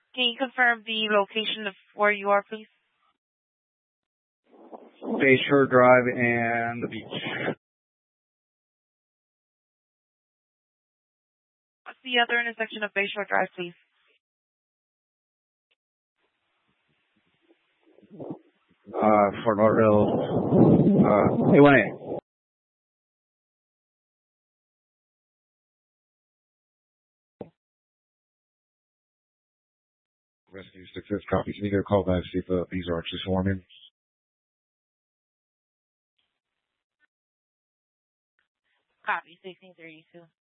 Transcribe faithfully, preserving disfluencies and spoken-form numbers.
Can you confirm the location of where you are, please? Bayshore Drive and the beach. What's the other intersection of Bayshore Drive, please? Uh, Fort Lauderdale, uh, A one A. Rescue success copies. You need to call back, see if uh, these are actually swarming. Copy, sixteen thirty-two.